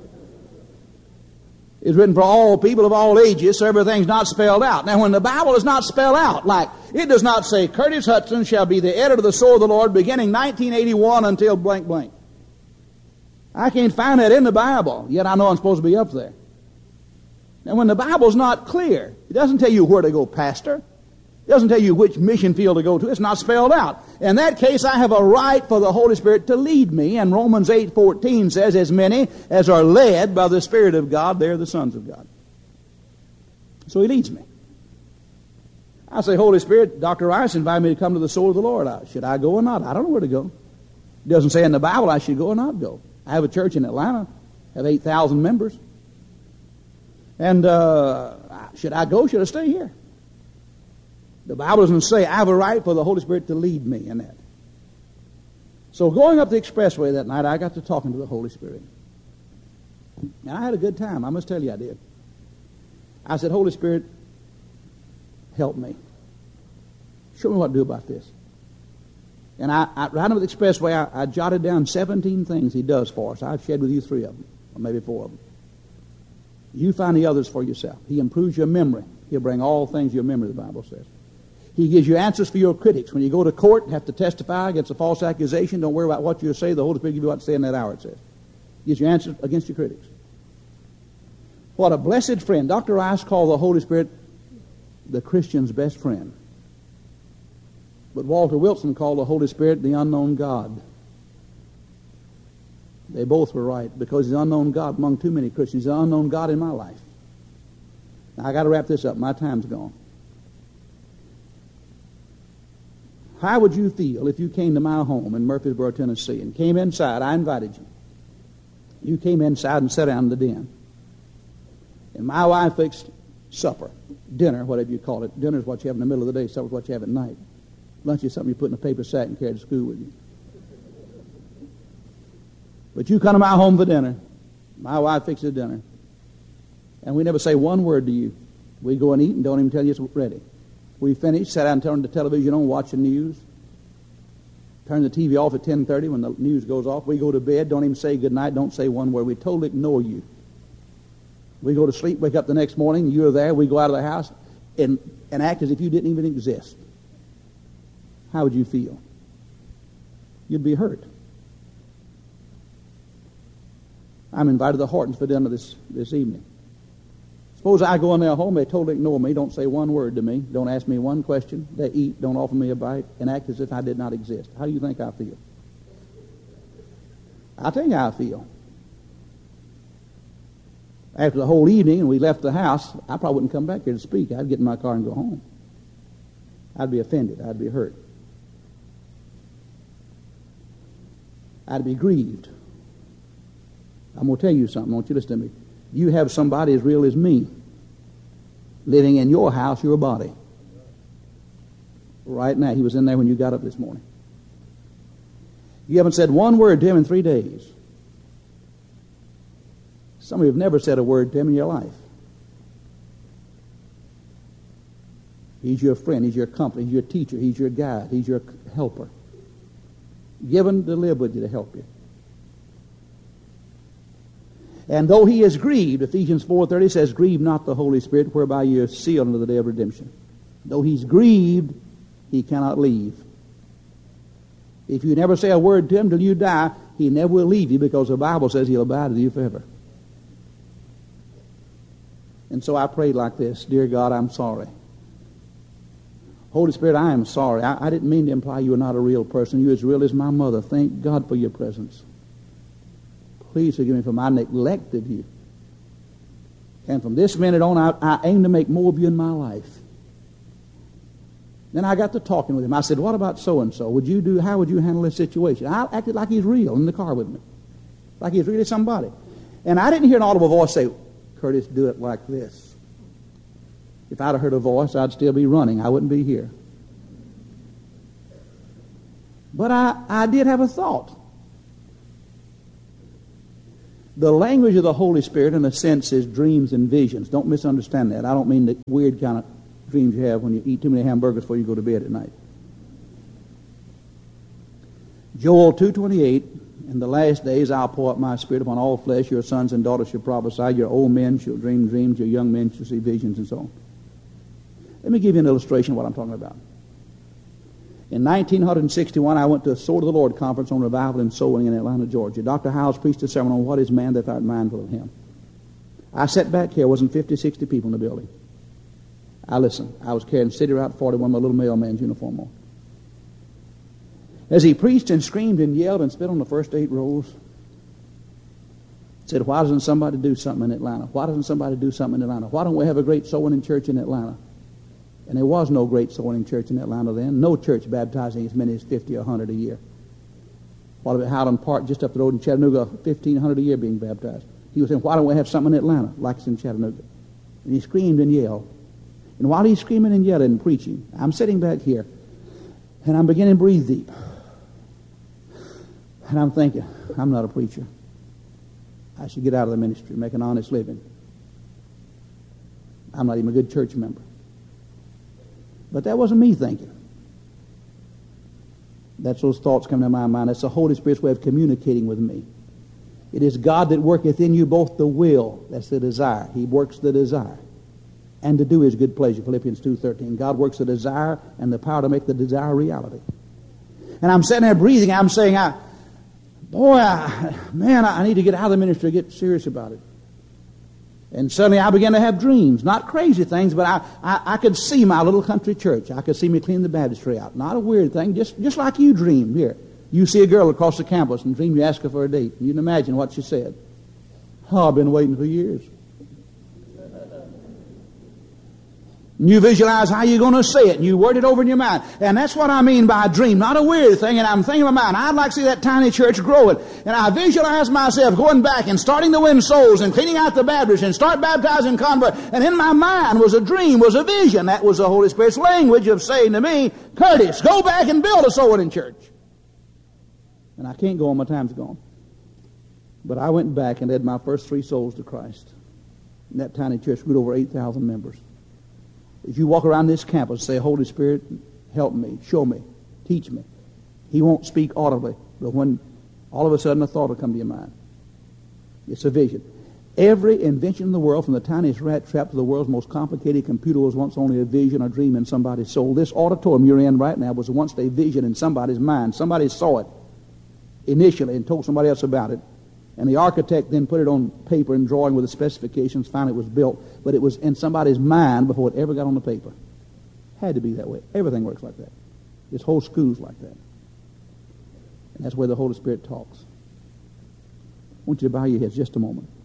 It's written for all people of all ages, so everything's not spelled out. Now, when the Bible is not spelled out, like, it does not say, Curtis Hudson shall be the editor of the Sword of the Lord beginning nineteen eighty-one until blank blank. I can't find that in the Bible, yet I know I'm supposed to be up there. Now, when the Bible's not clear, it doesn't tell you where to go, pastor. It doesn't tell you which mission field to go to. It's not spelled out. In that case, I have a right for the Holy Spirit to lead me. And Romans eight fourteen says, as many as are led by the Spirit of God, they're the sons of God. So he leads me. I say, Holy Spirit, Doctor Rice invited me to come to the Sword of the Lord. Should I go or not? I don't know where to go. It doesn't say in the Bible I should go or not go. I have a church in Atlanta. I have eight thousand members. And uh, should I go? Should I stay here? The Bible doesn't say I have a right for the Holy Spirit to lead me in that. So going up the expressway that night, I got to talking to the Holy Spirit. And I had a good time. I must tell you I did. I said, Holy Spirit, help me. Show me what to do about this. And I, I right up the expressway, I, I jotted down seventeen things he does for us. I've shared with you three of them, or maybe four of them. You find the others for yourself. He improves your memory. He'll bring all things to your memory, the Bible says. He gives you answers for your critics. When you go to court and have to testify against a false accusation, don't worry about what you say. The Holy Spirit gives you what to say in that hour, it says. He gives you answers against your critics. What a blessed friend. Doctor Rice called the Holy Spirit the Christian's best friend. But Walter Wilson called the Holy Spirit the unknown God. They both were right, because he's an unknown God among too many Christians. He's an unknown God in my life. Now, I got to wrap this up. My time's gone. How would you feel if you came to my home in Murfreesboro, Tennessee, and came inside? I invited you. You came inside and sat down in the den. And my wife fixed supper, dinner, whatever you call it. Dinner is what you have in the middle of the day. Supper is what you have at night. Lunch is something you put in a paper sack and carry to school with you. But you come to my home for dinner. My wife fixes dinner. And we never say one word to you. We go and eat and don't even tell you it's ready. We finish, sat down and turn the television on, watch the news. Turn the T V off at ten thirty when the news goes off. We go to bed, don't even say good night, don't say one word. We totally ignore you. We go to sleep, wake up the next morning, you're there. We go out of the house and, and act as if you didn't even exist. How would you feel? You'd be hurt. I'm invited to Hortons for dinner this, this evening. Suppose I go in their home, they totally ignore me, don't say one word to me, don't ask me one question, they eat, don't offer me a bite, and act as if I did not exist. How do you think I feel? I'll tell you how I feel. After the whole evening and we left the house, I probably wouldn't come back here to speak. I'd get in my car and go home. I'd be offended. I'd be hurt. I'd be grieved. I'm going to tell you something. I want you to listen to me. You have somebody as real as me living in your house, your body. Right now. He was in there when you got up this morning. You haven't said one word to him in three days. Some of you have never said a word to him in your life. He's your friend. He's your company. He's your teacher. He's your guide. He's your helper. Given to live with you to help you. And though he is grieved, Ephesians four thirty says, grieve not the Holy Spirit, whereby you are sealed unto the day of redemption. Though he's grieved, he cannot leave. If you never say a word to him till you die, he never will leave you, because the Bible says he'll abide with you forever. And so I prayed like this: Dear God, I'm sorry. Holy Spirit, I am sorry. I, I didn't mean to imply you are not a real person. You're as real as my mother. Thank God for your presence. Please forgive me for my neglect of you. And from this minute on, I, I aim to make more of you in my life. Then I got to talking with him. I said, what about so-and-so? Would you do, how would you handle this situation? I acted like he's real in the car with me. Like he's really somebody. And I didn't hear an audible voice say, Curtis, do it like this. If I'd have heard a voice, I'd still be running. I wouldn't be here. But I, I did have a thought. The language of the Holy Spirit, in a sense, is dreams and visions. Don't misunderstand that. I don't mean the weird kind of dreams you have when you eat too many hamburgers before you go to bed at night. Joel two twenty-eight, in the last days I'll pour out my Spirit upon all flesh. Your sons and daughters shall prophesy. Your old men shall dream dreams. Your young men shall see visions, and so on. Let me give you an illustration of what I'm talking about. In nineteen sixty-one, I went to a Sword of the Lord conference on revival and soul winning in Atlanta, Georgia. Doctor Howells preached a sermon on what is man that thou art mindful of him. I sat back here. Wasn't fifty, sixty people in the building. I listened. I was carrying City Route forty-one, my little mailman's uniform on. As he preached and screamed and yelled and spit on the first eight rows, said, why doesn't somebody do something in Atlanta? Why doesn't somebody do something in Atlanta? Why don't we have a great soul winning church in Atlanta? And there was no great soul winning church in Atlanta then. No church baptizing as many as fifty or one hundred a year. What about Highland Park just up the road in Chattanooga, fifteen hundred a year being baptized? He was saying, why don't we have something in Atlanta like it's in Chattanooga? And he screamed and yelled. And while he's screaming and yelling and preaching, I'm sitting back here, and I'm beginning to breathe deep. And I'm thinking, I'm not a preacher. I should get out of the ministry, make an honest living. I'm not even a good church member. But that wasn't me thinking. That's those thoughts coming to my mind. That's the Holy Spirit's way of communicating with me. It is God that worketh in you both the will, that's the desire. He works the desire. And to do his good pleasure, Philippians two thirteen. God works the desire and the power to make the desire a reality. And I'm sitting there breathing. I'm saying, I, boy, I, man, I need to get out of the ministry, get serious about it. And suddenly I began to have dreams, not crazy things, but I, I, I could see my little country church. I could see me clean the baptistry out. Not a weird thing, just, just like you dream here. You see a girl across the campus and dream you ask her for a date. You can imagine what she said. Oh, I've been waiting for years. And you visualize how you're going to say it, and you word it over in your mind. And that's what I mean by a dream, not a weird thing. And I'm thinking in my mind, I'd like to see that tiny church growing. And I visualize myself going back and starting to win souls and cleaning out the baptistry and start baptizing converts. And in my mind was a dream, was a vision. That was the Holy Spirit's language of saying to me, Curtis, go back and build a soul-winning church. And I can't go on, my time's gone. But I went back and led my first three souls to Christ. And that tiny church grew over eight thousand members. If you walk around this campus and say, Holy Spirit, help me, show me, teach me. He won't speak audibly, but when all of a sudden a thought will come to your mind. It's a vision. Every invention in the world, from the tiniest rat trap to the world's most complicated computer, was once only a vision or dream in somebody's soul. This auditorium you're in right now was once a vision in somebody's mind. Somebody saw it initially and told somebody else about it. And the architect then put it on paper and drawing with the specifications. Finally, it was built. But it was in somebody's mind before it ever got on the paper. Had to be that way. Everything works like that. This whole school's like that. And that's where the Holy Spirit talks. I want you to bow your heads just a moment.